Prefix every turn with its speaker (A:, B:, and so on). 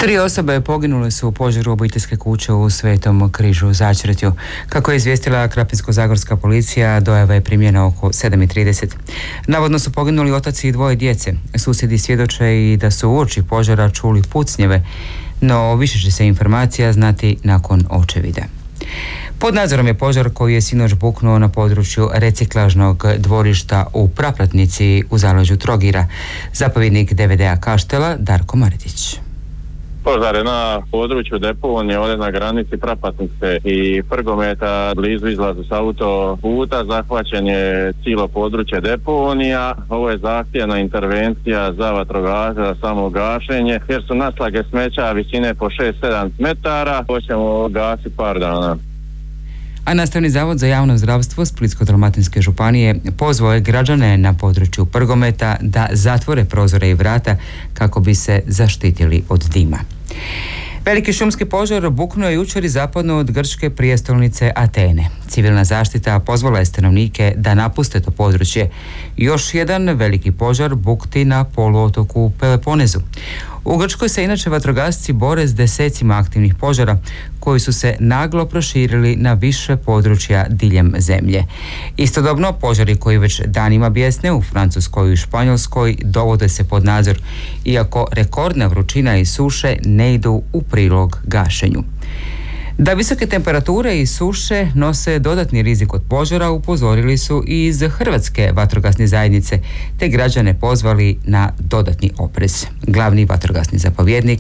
A: 3 osobe poginule su u požaru obiteljske kuće u Svetom Križu u Začretju. Kako je izvijestila Krapinsko-zagorska policija, dojava je primljena oko 7:30. Navodno su poginuli otac i 2 djece. Susjedi svjedoče i da su uoči požara čuli pucnjeve, no više će se informacija znati nakon očevida. Pod nadzorom je požar koji je sinoć buknuo na području reciklažnog dvorišta u Praplatnici u zaleđu Trogira. Zapovjednik DVD-a Kaštela Darko Maretić.
B: Požar je na području deponije, ovdje na granici Praplatnice i Prgometa, blizu izlazu s autoputa. Zahvaćen je cijelo područje deponija. Ovo je zahtjevna intervencija za vatrogasce, za samo gašenje, jer su naslage smeća visine po 6-7 metara. Hoćemo gasiti par dana.
A: A Nastavni zavod za javno zdravstvo Splitsko-dalmatinske županije pozvao je građane na području Prgometa da zatvore prozore i vrata kako bi se zaštitili od dima. Veliki šumski požar buknuo je jučer i zapadno od grčke prijestolnice Atene. Civilna zaštita pozvala je stanovnike da napuste to područje. Još jedan veliki požar bukti na poluotoku Peloponezu. U Grčkoj se inače vatrogasci bore s desecima aktivnih požara koji su se naglo proširili na više područja diljem zemlje. Istodobno, požari koji već danima bijesne u Francuskoj i Španjolskoj dovode se pod nadzor, iako rekordna vrućina i suše ne idu u prilog gašenju. Da visoke temperature i suše nose dodatni rizik od požara upozorili su i iz Hrvatske vatrogasne zajednice, te građane pozvali na dodatni oprez. Glavni vatrogasni zapovjednik